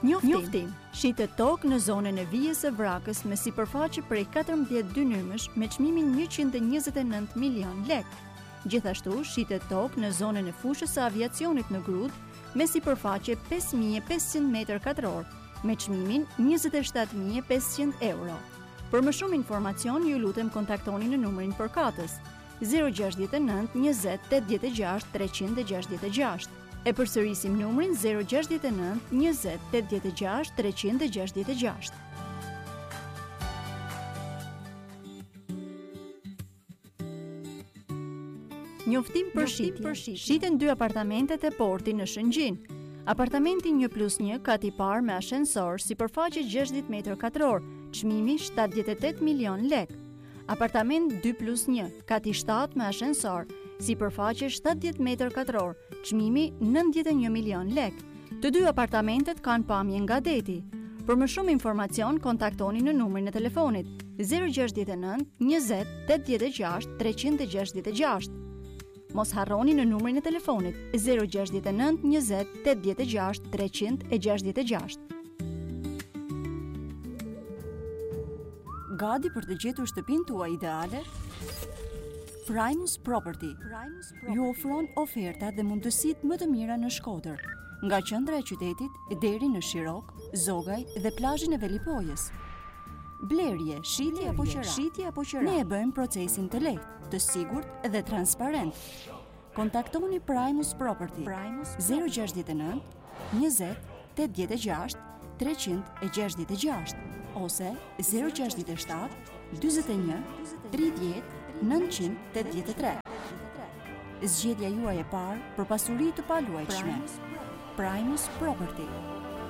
Njoftim. Shitet tokë në zonën e vijës së Vrakës me sipërfaqe prej 14 dynymësh me çmimin 129 milion lek. Gjithashtu shitet tokë në zonën e fushës së aviacionit në Grudë me sipërfaqe 5500 m2 me çmimin 27500 euro. Për më shumë informacion ju lutem kontaktoni në numrin përkatës 069 20 86 366. E përsërisim numrin 069 20 86 366. Njoftim për shitje. Shiten 2 apartamentet e porti në Shëngjin. Apartamenti 1+1 kat i parë me ashensor, sipërfaqe 60 m2, çmimi 78 milion lek. Apartament 2+1 kat i 7 me ashensor, sipërfaqe 70 m2, çmimi 91 milion lek. Të dy apartamentet kanë pamje nga deti. Për më shumë informacion, kontaktoni në numrin e telefonit 069 20 86 366. Mos harroni në numrin e telefonit 069 20 86 366. Gati për të gjetur shtëpinë tuaj ideale? Primus Property ju ofron oferta dhe mundësitë më të mira në Shkodër, nga qendra e qytetit deri në Shirok, Zogaj dhe plazhin e Velipojës. Blerje, shitje apo qira. Ne e bëjmë procesin të lehtë, të sigurt dhe transparent. Kontaktoni Primus Property 069 20 86 366 ose 067 41 30 983. Zgjedhja juaj e parë për pasuri të paluajtshme. Primus Property.